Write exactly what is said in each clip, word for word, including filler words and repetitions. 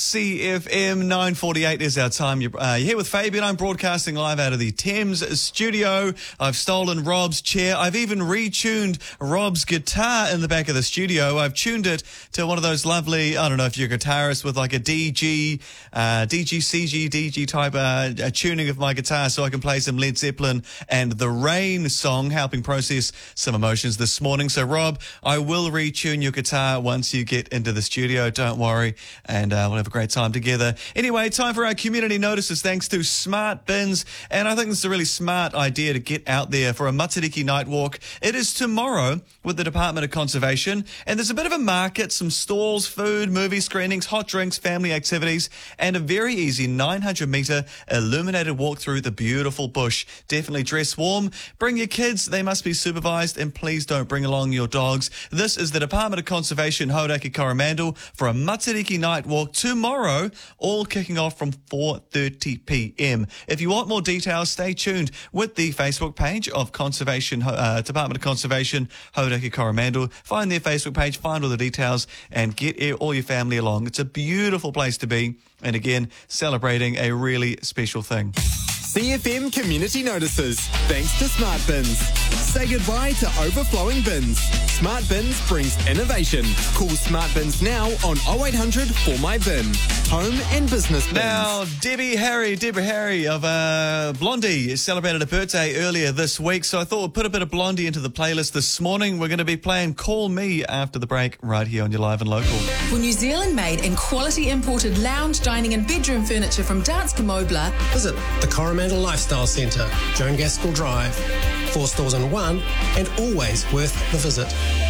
C F M. nine forty-eight is our time. You're, uh, you're here with Fabian. I'm broadcasting live out of the Thames studio. I've stolen Rob's chair. I've even retuned Rob's guitar in the back of the studio. I've tuned it to one of those lovely, I don't know if you're a guitarist, with like a D G, uh, D G, C G, D G type uh, a tuning of my guitar so I can play some Led Zeppelin and The Rain song, helping process some emotions this morning. So, Rob, I will retune your guitar once you get into the studio. Don't worry. And uh, we'll have a great time together. Anyway, time for our community notices thanks to Smart Bins. And I think this is a really smart idea to get out there for a Matariki night walk. It is tomorrow with the Department of Conservation. And there's a bit of a market, some stalls, food, movie screenings, hot drinks, family activities, and a very easy nine hundred metre illuminated walk through the beautiful bush. Definitely dress warm. Bring your kids. They must be supervised. And please don't bring along your dogs. This is the Department of Conservation, Hauraki Coromandel, for a Matariki night walk tomorrow, all kicking off from four thirty p m. If you want more details, stay tuned with the Facebook page of Conservation, uh, Department of Conservation, Hauraki Coromandel. Find their Facebook page, find all the details, and get all your family along. It's a beautiful place to be, and again, celebrating a really special thing. C F M Community Notices, thanks to Smart Bins. Say goodbye to overflowing bins. Smart Bins brings innovation. Call Smart Bins now on oh eight hundred for my bin. Home and business bins. Now, Debbie Harry, Deborah Harry of uh, Blondie celebrated a birthday earlier this week, so I thought we'd put a bit of Blondie into the playlist this morning. We're going to be playing Call Me after the break right here on your Live and Local. For New Zealand-made and quality imported lounge, dining and bedroom furniture from Danske Mobler, visit the Coromandel Lifestyle Centre, Joan Gaskell Drive. Four stores in one, and always worth the visit.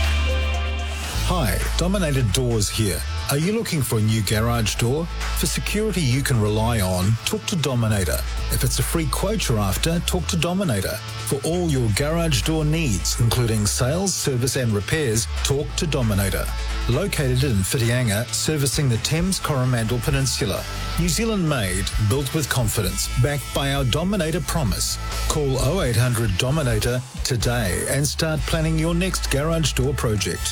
Hi, Dominator Doors here. Are you looking for a new garage door? For security you can rely on, talk to Dominator. If it's a free quote you're after, talk to Dominator. For all your garage door needs, including sales, service and repairs, talk to Dominator. Located in Whitianga, servicing the Thames Coromandel Peninsula. New Zealand made, built with confidence, backed by our Dominator promise. Call oh eight hundred Dominator today and start planning your next garage door project.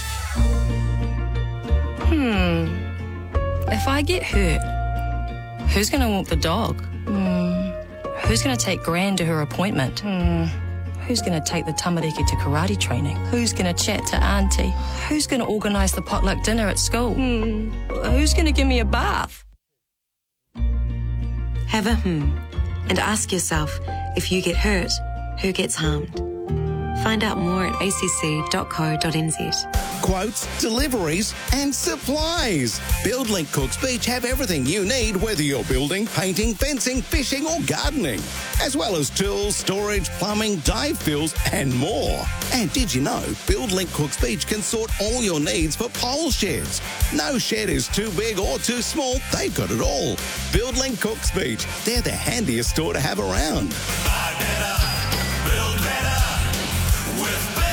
Hmm. If I get hurt, who's going to walk the dog? Hmm. Who's going to take Gran to her appointment? Hmm. Who's going to take the tamariki to karate training? Who's going to chat to Auntie? Who's going to organise the potluck dinner at school? Hmm. Who's going to give me a bath? Have a hmm and ask yourself, if you get hurt, who gets harmed? Find out more at a c c dot co dot n z. Quotes, deliveries and supplies. BuildLink Cooks Beach have everything you need, whether you're building, painting, fencing, fishing or gardening, as well as tools, storage, plumbing, dive fills and more. And did you know BuildLink Cooks Beach can sort all your needs for pole sheds? No shed is too big or too small, they've got it all. BuildLink Cooks Beach, they're the handiest store to have around. Buy better, build better with BuildLink.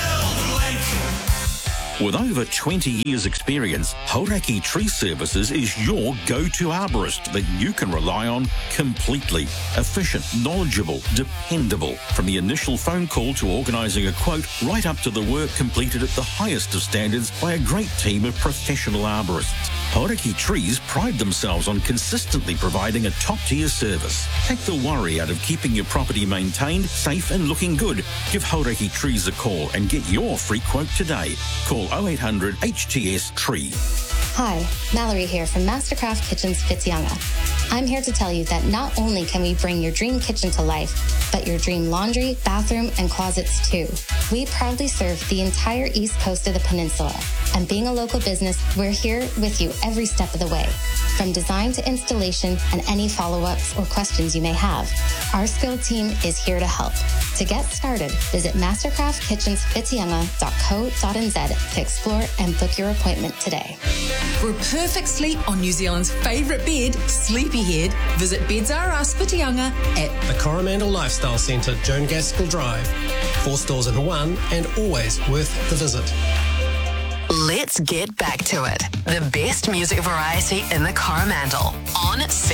With over twenty years experience, Hauraki Tree Services is your go-to arborist that you can rely on completely. Efficient, knowledgeable, dependable. From the initial phone call to organising a quote, right up to the work completed at the highest of standards by a great team of professional arborists. Hauraki Trees pride themselves on consistently providing a top-tier service. Take the worry out of keeping your property maintained, safe and looking good. Give Hauraki Trees a call and get your free quote today. Call oh eight hundred H T S Tree. Hi, Mallory here from Mastercraft Kitchens Whitianga. I'm here to tell you that not only can we bring your dream kitchen to life, but your dream laundry, bathroom, and closets too. We proudly serve the entire east coast of the peninsula. And being a local business, we're here with you every step of the way. From design to installation and any follow-ups or questions you may have, our skilled team is here to help. To get started, visit mastercraft kitchens whitianga dot co dot n z to explore and book your appointment today. For a perfect sleep on New Zealand's favourite bed, Sleepyhead, visit Beds R Us Whitianga at the Coromandel Lifestyle Centre, Joan Gaskell Drive. Four stores in one and always worth the visit. Let's get back to it. The best music variety in the Coromandel on